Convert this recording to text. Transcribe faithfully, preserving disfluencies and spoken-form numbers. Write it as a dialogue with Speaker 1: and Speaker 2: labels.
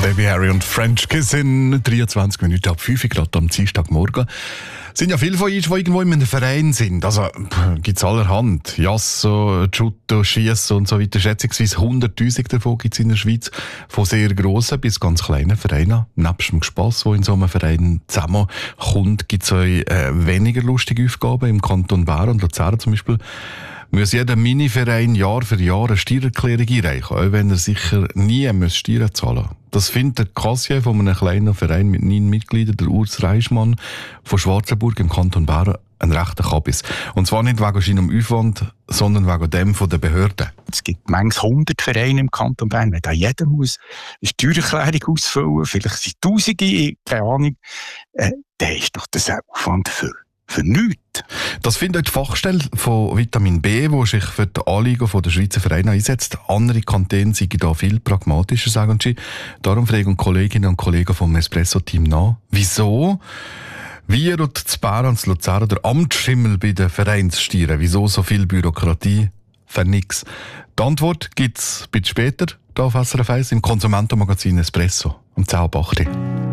Speaker 1: Baby Harry und French Kiss in dreiundzwanzig Minuten ab fünf Uhr gerade am Dienstagmorgen. Es sind ja viele von euch, die irgendwo in einem Verein sind. Also gibt es allerhand. Jasso, Judo, Schiessen und so weiter. Schätzungsweise hunderttausend davon gibt es in der Schweiz. Von sehr grossen bis ganz kleinen Vereinen. Nebst dem Spass, wo in so einem Verein zusammenkommt, gibt es auch äh, weniger lustige Aufgaben. Im Kanton Bern und Luzern zum Beispiel muss jeder Mini-Verein Jahr für Jahr eine Steuererklärung einreichen, auch wenn er sicher nie Steuern zahlen muss. Das findet der Kassier von einem kleinen Verein mit neun Mitgliedern, der Urs Reichmann von Schwarzenburg im Kanton Bern, ein rechter Kabis. Und zwar nicht wegen seinem Aufwand, sondern wegen dem von der Behörden.
Speaker 2: Es gibt manchmal hundert Vereine im Kanton Bern, wenn da jeder muss eine Steuererklärung ausfüllen, vielleicht sind Tausende, keine Ahnung, äh, dann ist doch das Aufwand für Für nichts.
Speaker 1: Das findet die Fachstelle von Vitamin B, die sich für die Anliegen der Schweizer Vereine einsetzt. Andere Kantone sind da viel pragmatischer, sagen sie. Darum fragen Kolleginnen und Kollegen vom Espresso-Team nach, wieso wir und zu Bern und zu Luzern der Amtsschimmel bei den Vereinssteuern, wieso so viel Bürokratie für nichts. Die Antwort gibt es ein bisschen später, hier auf S R F eins im Konsumentenmagazin Espresso, um zehn Uhr acht Uhr.